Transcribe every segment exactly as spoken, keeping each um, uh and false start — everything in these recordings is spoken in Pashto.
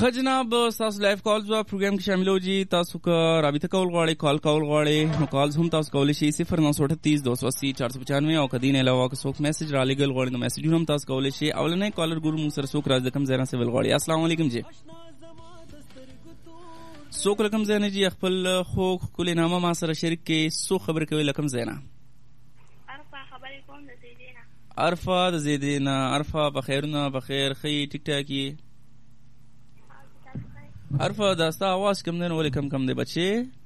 جناب تاسو لایف کالز وا پروګرام کې شامل وږي تاسو کا رابطه کول غواړئ کال کول غواړئ نو کالز هم تاسو کولی شئ صفر نو اٹھتیس دو سو اسی چار سو پچانوے او کدی نه علاوه که څوک میسج را لګل غواړي نو میسج هم تاسو کولی شئ اولنې کالر ګورو موږ سره څوک راځي کوم ځای نه سیول غواړي. السلام علیکم جی څوک رقم ځای نه جی خپل خو کلی نامه ما سره شریک کې سو خبر کوي لکم ځای نه عرفه خبرې کوم د زیدینا عرفه د زیدینا عرفه بخیرونه بخیر خی ټیک ټاکی عرفه داستا आवाज کم دین ولې کم کم دی بچي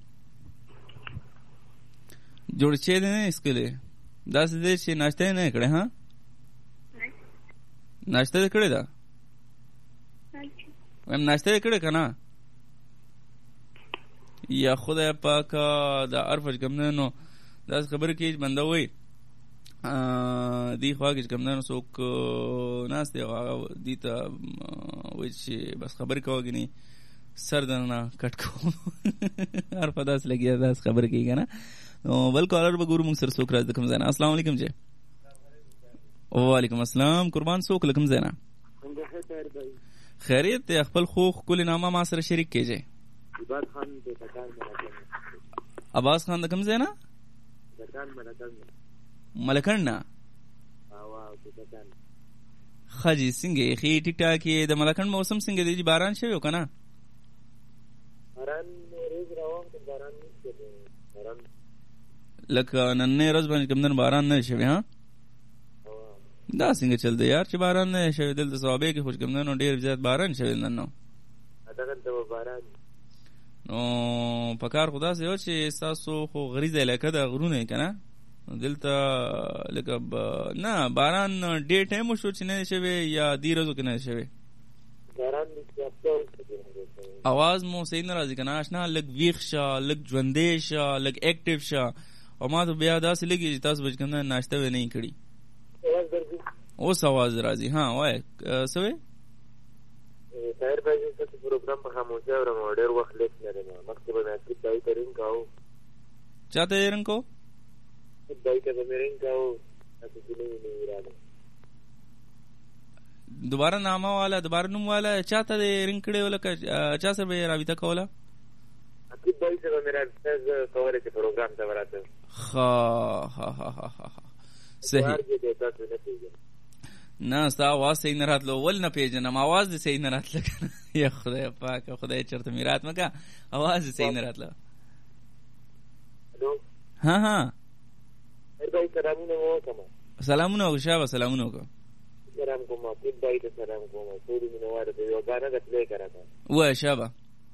جوړ چي نه اسکله داس دې چې ناشته نه کړه ها ناشته کړه دا هم ناشته کړه کنه یا خدای پاک دا عرفه کم نه داس خبر کې بنده وای دی خواږه کم نه څوک ناس دی دی ته وای چې بس خبر کوي نه سر دنا کټ کو هر پداس لګیا داس خبر کیږي نه نو بل کالر به ګورو موږ سره څوک راځي کوم ځای. السلام علیکم جی وعلیکم السلام قربان څوک لکم ځای خیریت ته خپل خو کلی نامه ما سره شریک کیږي. عباس خان د پکان ملکن عباس خان د کوم ځای نه پکان ملکن ملکن نه او د پکان خجی څنګه خې ټیک ټاک د ملکن موسم څنګه دی باران شوی کنه باران ریز راوم ته باران نشته باران لکه نن نه روز باندې کوم نن باران نه شوی ها دا څنګه چل دی یار چې باران نه شوی دلته صحابه کې خوش کوم نن ډیر زیات باران شوی نن نو اته ته باران نو پکار خدا سه و چې تاسو خو غریزه علاقه د غرونه کنه دلته لکه نه باران ډیر ټایم شو چې نه شوی یا دی روزو کې نه شوی باران نشته आवाज مو صحیح ناراضی کنه آشنا لګ ویخ شا لګ ژوندې شا لګ اکټیو شا او ما ته بیا داسې لګي چې تاسو بچ کنه ناشته و نه کړی اوس आवाज راځي ها وای سوې خیر باندې څه پروګرام په خاموشه او موډر وخت لیک نه لرم مکتب نه کې دای ترين کاو چاته يرن کو دای ته مېرین کاو تاسو دې نه ویراله دوباره نامه والا دوباره نوم والا چاته رنگ کړي ولا چا سره به رابطه کوله اکید دای سره مې راځه کوله چې پروګرام ته ورته ها ها ها ها صحیح نه ستا आवाज صحیح نه راتلو ول نه پیژنم आवाज دې صحیح نه راتله یا خدای پاک خدای چرته میرات مکا आवाज دې صحیح نه راتله الو ها ها دای سلامونه وکم سلامونه او شابه سلامونه وکم سلام کوم اکید دای ته سلام کوم ټول مینوار دې یو غاڼه غتلې کړه و شابه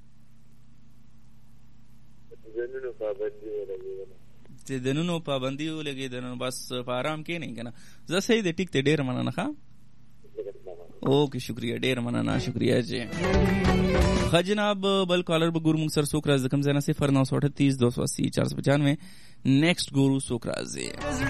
دنونو پابندي ولګي چې دنونو پابندي ولګي دنو بس په آرام کې نه کنه زه صحیح دې ټیک ته ډیر مننه ښا اوکے شکریہ ډیر مننه شکریہ جی خجناب بل کالر به ګورو موږ سره څوک راځي کوم ځای نه صفر نو اٹھتیس دو سو اسی چار سو پچانوے نیکسٹ ګورو څوک راځي.